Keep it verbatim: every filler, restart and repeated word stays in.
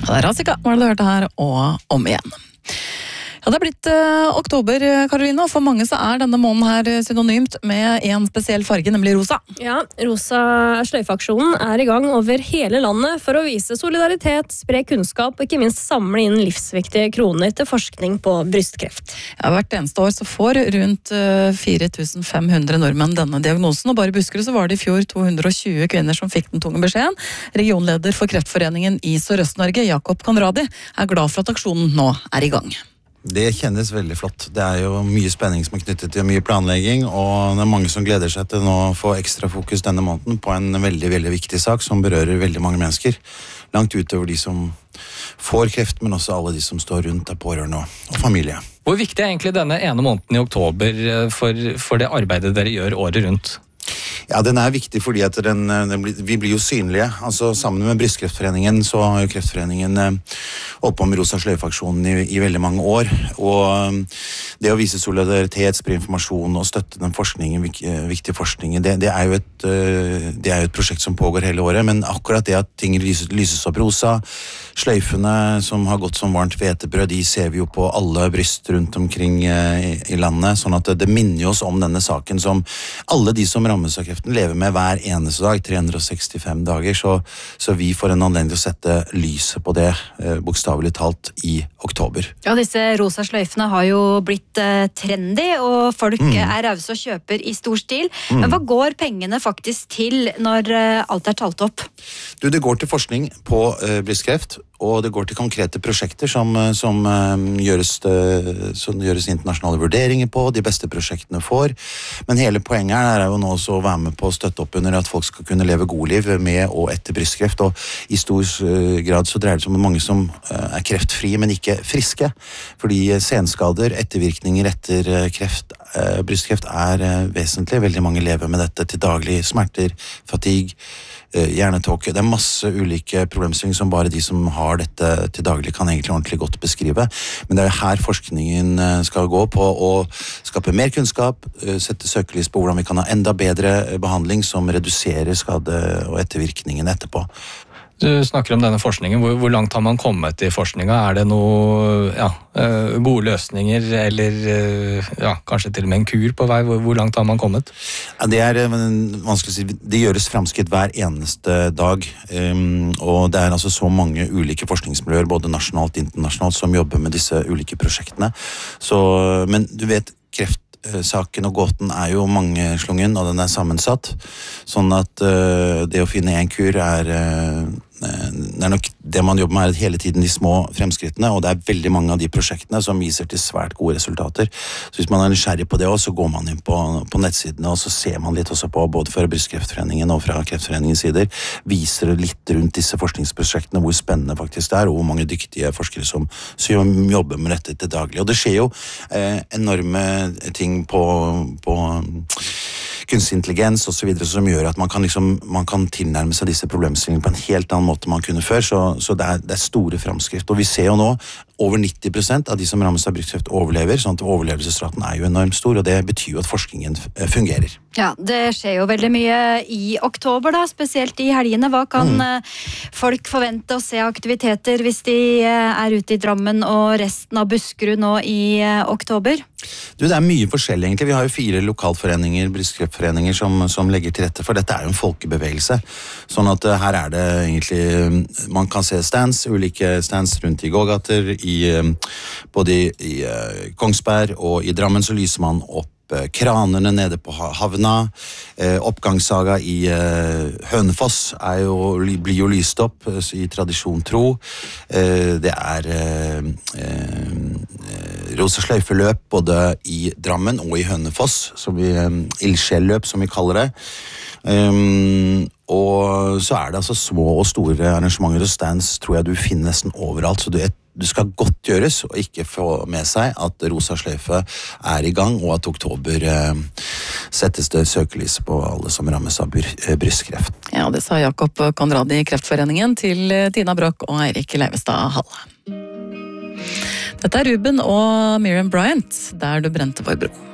Det er Razika, var det du hørte her, og om igjen. Ja, det er blitt uh, oktober, Karoline, og for mange så er denne måneden her synonymt med en spesiell farge, nemlig rosa. Ja, Rosa sløyfeaksjonen er i gang over hele landet for å vise solidaritet, spre kunnskap og ikke minst samle inn livsviktige kroner til forskning på brystkreft. Ja, hvert eneste år så får rundt uh, fire tusen fem hundre nordmenn denne diagnosen, og bare i Buskerud så var det i fjor to hundre og tjue kvinner som fikk den tunge beskjeden. Regionleder for Kreftforeningen i Sørøst-Norge, Jakob Conradi, er glad for at aksjonen nå er i gang. Det kjennes veldig flott. Det er jo mye spenning som er knyttet til mye planlegging, og det er mange som gleder seg til å få ekstra fokus denne måneden på en veldig, veldig viktig sak som berører veldig mange mennesker. Langt utover de som får kreft, men også alle de som står rundt av pårørende og familie. Hvor viktig er egentlig denne ene måneden i oktober for, for det arbeidet dere gjør året rundt? Ja, den er viktig fordi at den, den blir, vi blir jo synlige. Altså, sammen med Brystkreftforeningen så har jo Kreftforeningen eh, holdt på med Rosa sløyfeaksjonen i, i veldig mange år. Og um, det å vise solidaritet, spre informasjon og støtte den forskningen, vik, viktige forskningen, det, det, er jo et, uh, det er jo et prosjekt som pågår hele året. Men akkurat det at ting lyses, lyses opp rosa, sløyfene som har gått som varmt hvetebrød, de ser vi jo på alle bryst rundt omkring uh, i, i landet. Sånn at det, det minner oss om denne saken som alle de som rammes av kreften lever med hver eneste dag, tre hundre og sekstifem dager, så, så vi får en anledning til å sette lyset på det, eh, bokstavelig talt, i oktober. Ja, disse rosa sløyfene har jo blitt eh, trendy, og folk mm. er rause og kjøper i stor stil. Mm. Men hva går pengene faktisk til når eh, alt er talt opp? Du, det går til forskning på eh, brystkreft, og det går til konkrete prosjekter som, som, um, gjøres, uh, som gjøres internasjonale vurderinger på, de beste prosjektene får. Men hele poenget her er jo nå også å være med på å støtte opp under at folk skal kunne leve god liv med og etter brystkreft, og i stor uh, grad så dreier det seg om mange som uh, er kreftfrie, men ikke friske. Fordi senskader, ettervirkninger etter uh, kreft, uh, brystkreft er uh, vesentlig. Veldig mange lever med dette til daglig. Smerter, fatigue, hjernetåke. Det er masse ulike problemstillinger som bare de som har dette til daglig kan egentlig ordentlig godt beskrive. Men det er her forskningen skal gå på å skape mer kunnskap, sette søkelys på hvordan vi kan ha enda bedre behandling som reduserer skade og ettervirkningen etterpå. Du snakker om denne forskningen. Hvor, hvor langt har man kommet i forskninga? Er det noe ja, gode løsninger, eller ja, kanskje til og med en kur på vei? Hvor, hvor langt har man kommet? Ja, det er vanskelig å si. Det gjøres fremskritt hver eneste dag. Um, og det er altså så mange ulike forskningsmiljøer, både nasjonalt og internasjonalt, som jobber med disse ulike prosjektene. Så, men du vet, kreft saken og gåten er jo mangeslungen, og den er sammensatt. Sånn at uh, det å finne en kur er, uh, det er nok det man jobber med er hele tiden de små fremskrittene, og det er veldig mange av de prosjektene som viser til svært gode resultater. Så hvis man er nysgjerrig på det også, så går man inn på, på nettsidene, og så ser man litt også på, både fra Brystkreftforeningen og fra Kreftforeningens sider, viser litt rundt disse forskningsprosjektene, hvor spennende faktisk det er, og hvor mange dyktige forskere som, som jobber med dette til daglig. Og det skjer jo eh, enorme ting på, på kunstig intelligens og så videre, som gjør at man kan, liksom, man kan tilnærme seg disse problemstillingene på en helt annen måte man kunne før, så, så det, er, det er store fremskritt. Og vi ser jo nå over nitti prosent av de som rammes av brystkreft overlever, sånn at overlevelsesraten er jo enormt stor, og det betyr jo at forskningen fungerer. Ja, det skjer jo veldig mye i oktober da, spesielt i helgene. Hva kan mm. folk forvente å se aktiviteter hvis de er ute i Drammen og resten av Buskerud nå i oktober? Du, det er mye forskjellig egentlig. Vi har jo fire lokalforeninger, brystkreftforeninger, som, som legger til rette for. Dette er jo en folkebevegelse. Sånn at uh, her er det egentlig, man kan se stands, ulike stands rundt i gågater, i, uh, både i, i uh, Kongsberg og i Drammen så lyser man opp kranerne nede på havna. Eh, oppgangssaga i eh, Hønefoss er jo, blir jo lyst opp i tradisjon tro. Eh, det er eh, eh, rosa sløyfeløp både i Drammen og i Hønefoss, som vi, eh, ildsjelløp som vi kaller det. Um, og så er det altså små og store arrangementer og stands, tror jeg du finner nesten overalt, så du, du skal godt gjøres og ikke få med seg at rosa sløyfe er i gang, og at oktober eh, settes det søkelyset på alle som rammes av brystkreft. Ja, det sa Jakob Conradi i Kreftforeningen til Tina Brock og Eirik Leivestad Halle. Dette er Ruben og Miriam Bryant, Der du brente vår bro.